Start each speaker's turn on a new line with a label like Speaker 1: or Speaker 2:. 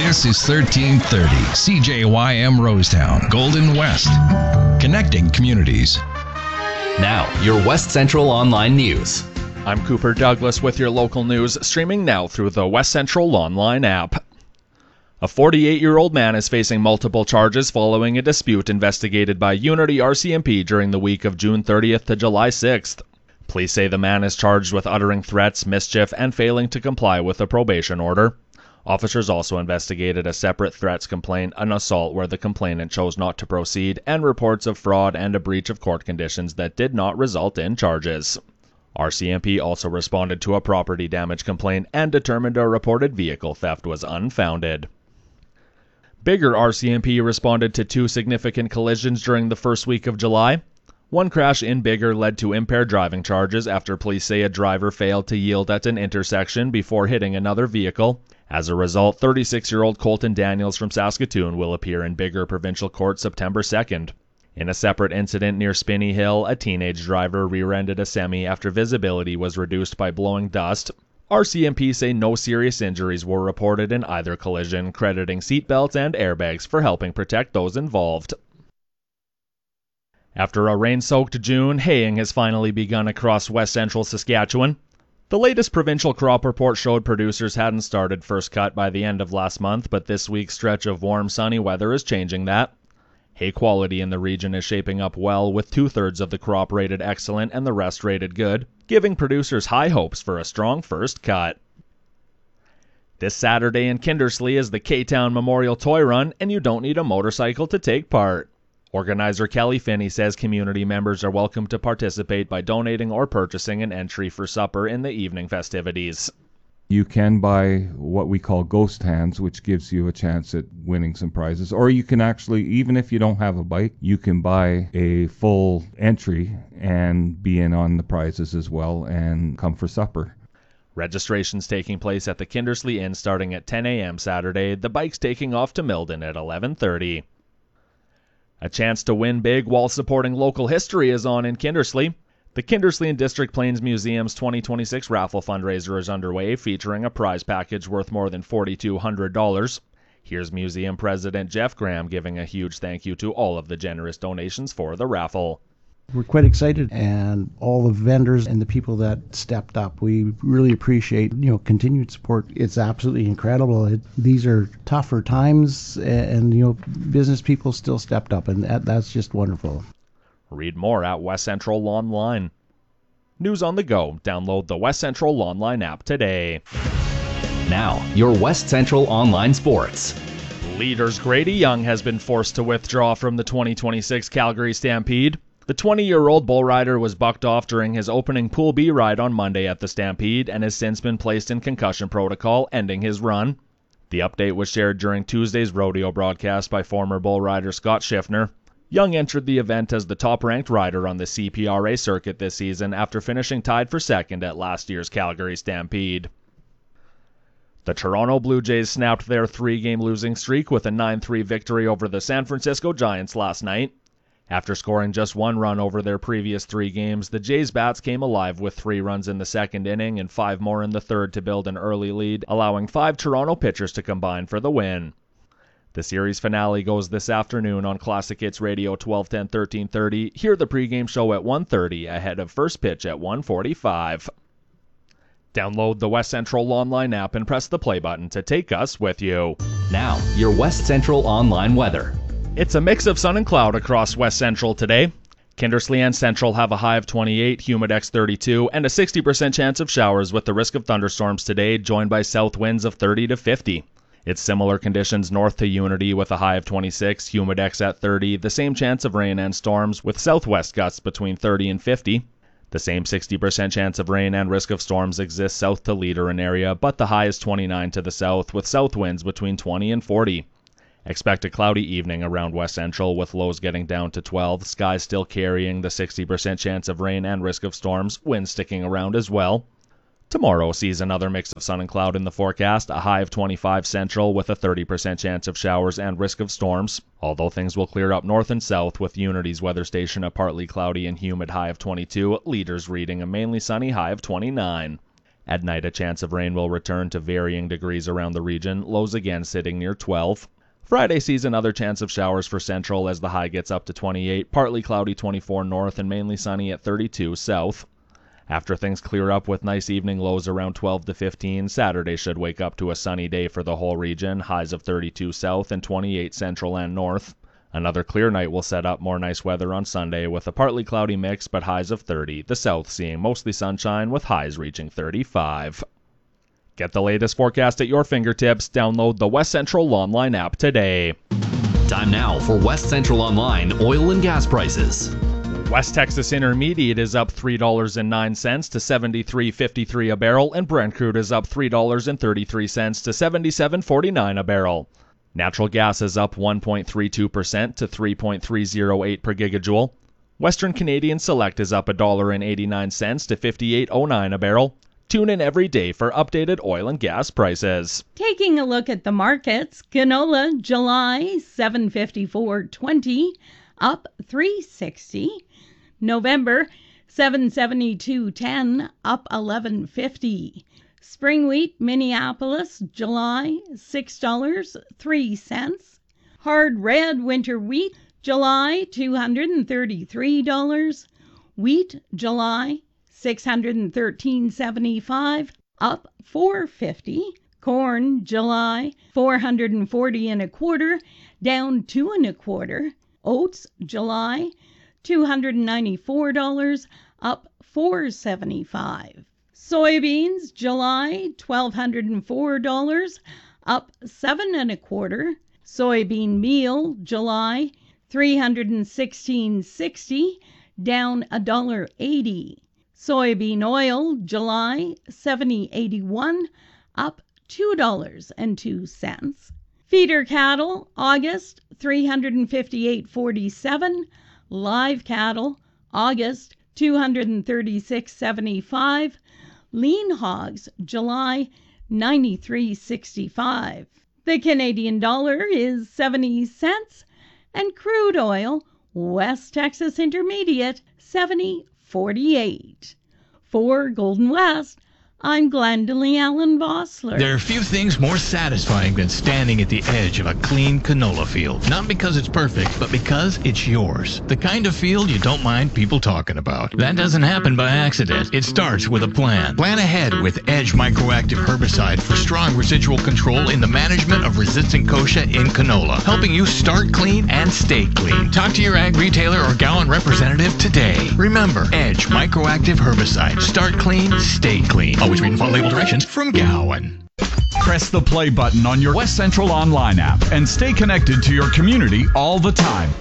Speaker 1: This is 1330 CJYM Rosetown, Golden West. Connecting communities.
Speaker 2: Now, your West Central Online News.
Speaker 3: I'm Cooper Douglas with your local news, streaming now through the West Central Online app. A 48-year-old man is facing multiple charges following a dispute investigated by Unity RCMP during the week of June 30th to July 6th. Police say the man is charged with uttering threats, mischief, and failing to comply with a probation order. Officers also investigated a separate threats complaint, an assault where the complainant chose not to proceed, and reports of fraud and a breach of court conditions that did not result in charges. RCMP also responded to a property damage complaint and determined a reported vehicle theft was unfounded. Biggar RCMP responded to 2 significant collisions during the first week of July. One crash in Biggar led to impaired driving charges after police say a driver failed to yield at an intersection before hitting another vehicle. As a result, 36-year-old Colton Daniels from Saskatoon will appear in Biggar Provincial Court September 2nd. In a separate incident near Spinney Hill, a teenage driver rear-ended a semi after visibility was reduced by blowing dust. RCMP say no serious injuries were reported in either collision, crediting seatbelts and airbags for helping protect those involved. After a rain-soaked June, haying has finally begun across west central Saskatchewan. The latest provincial crop report showed producers hadn't started first cut by the end of last month, but this week's stretch of warm, sunny weather is changing that. Hay quality in the region is shaping up well, with 2/3 of the crop rated excellent and the rest rated good, giving producers high hopes for a strong first cut. This Saturday in Kindersley is the K-Town Memorial Toy Run, and you don't need a motorcycle to take part. Organizer Kelly Finney says community members are welcome to participate by donating or purchasing an entry for supper in the evening festivities.
Speaker 4: You can buy what we call ghost hands, which gives you a chance at winning some prizes. Or you can actually, even if you don't have a bike, you can buy a full entry and be in on the prizes as well and come for supper.
Speaker 3: Registration's taking place at the Kindersley Inn starting at 10 a.m. Saturday. The bike's taking off to Milden at 11:30. A chance to win big while supporting local history is on in Kindersley. The Kindersley and District Plains Museum's 2026 raffle fundraiser is underway, featuring a prize package worth more than $4,200. Here's Museum President Jeff Graham giving a huge thank you to all of the generous donations for the raffle.
Speaker 5: We're quite excited, and all the vendors and the people that stepped up. We really appreciate, continued support. It's absolutely incredible. These are tougher times, and business people still stepped up, and that's just wonderful.
Speaker 3: Read more at West Central Online. News on the go. Download the West Central Online app today.
Speaker 2: Now, your West Central Online Sports.
Speaker 3: Leaders Grady Young has been forced to withdraw from the 2026 Calgary Stampede. The 20-year-old bull rider was bucked off during his opening Pool B ride on Monday at the Stampede and has since been placed in concussion protocol, ending his run. The update was shared during Tuesday's rodeo broadcast by former bull rider Scott Schiffner. Young entered the event as the top-ranked rider on the CPRA circuit this season after finishing tied for second at last year's Calgary Stampede. The Toronto Blue Jays snapped their 3-game losing streak with a 9-3 victory over the San Francisco Giants last night. After scoring just 1 run over their previous 3 games, the Jays' bats came alive with 3 runs in the second inning and 5 more in the third to build an early lead, allowing 5 Toronto pitchers to combine for the win. The series finale goes this afternoon on Classic Hits Radio 1210 1330. Hear the pregame show at 1:30 ahead of first pitch at 1:45. Download the West Central Online app and press the play button to take us with you.
Speaker 2: Now, your West Central Online weather.
Speaker 3: It's a mix of sun and cloud across West Central today. Kindersley and Central have a high of 28, Humidex 32, and a 60% chance of showers with the risk of thunderstorms today, joined by south winds of 30 to 50. It's similar conditions north to Unity with a high of 26, Humidex at 30, the same chance of rain and storms with southwest gusts between 30 and 50. The same 60% chance of rain and risk of storms exists south to Leaderin area, but the high is 29 to the south with south winds between 20 and 40. Expect a cloudy evening around West Central with lows getting down to 12, skies still carrying the 60% chance of rain and risk of storms, winds sticking around as well. Tomorrow sees another mix of sun and cloud in the forecast, a high of 25 Central with a 30% chance of showers and risk of storms, although things will clear up north and south with Unity's weather station a partly cloudy and humid high of 22, Leaders reading a mainly sunny high of 29. At night, a chance of rain will return to varying degrees around the region, lows again sitting near 12. Friday sees another chance of showers for central as the high gets up to 28, partly cloudy 24 north and mainly sunny at 32 south. After things clear up with nice evening lows around 12 to 15, Saturday should wake up to a sunny day for the whole region, highs of 32 south and 28 central and north. Another clear night will set up more nice weather on Sunday with a partly cloudy mix but highs of 30, the south seeing mostly sunshine with highs reaching 35. Get the latest forecast at your fingertips. Download the West Central Online app today.
Speaker 2: Time now for West Central Online oil and gas prices.
Speaker 3: West Texas Intermediate is up $3.09 to $73.53 a barrel, and Brent crude is up $3.33 to $77.49 a barrel. Natural gas is up 1.32% to $3.308 per gigajoule. Western Canadian Select is up $1.89 to $58.09 a barrel. Tune in every day for updated oil and gas prices.
Speaker 6: Taking a look at the markets, canola July $754.20, up $3.60. November $772.10, up $11.50. Spring wheat Minneapolis July $6.03. Hard red winter wheat July $233. Wheat July $613.75, up $4.50. Corn July $440 and a quarter, down $2 and a quarter. Oats July $294, up $4.75. Soybeans July $1,204, up $7 and a quarter. Soybean meal July $316.60, down $1.80. Soybean oil July $70.81, up $2.02. Feeder cattle August $358.47. Live cattle August $236.75. Lean hogs July $93.65. The Canadian dollar is 70 cents, and crude oil West Texas Intermediate 70.48. For Golden West, I'm Glendalee Allen Vossler.
Speaker 7: There are few things more satisfying than standing at the edge of a clean canola field. Not because it's perfect, but because it's yours. The kind of field you don't mind people talking about. That doesn't happen by accident. It starts with a plan. Plan ahead with Edge Microactive Herbicide for strong residual control in the management of resistant kochia in canola, helping you start clean and stay clean. Talk to your ag retailer or Gowan representative today. Remember, Edge Microactive Herbicide. Start clean, stay clean. Always read and follow label directions from Gowan.
Speaker 8: Press the play button on your West Central Online app and stay connected to your community all the time.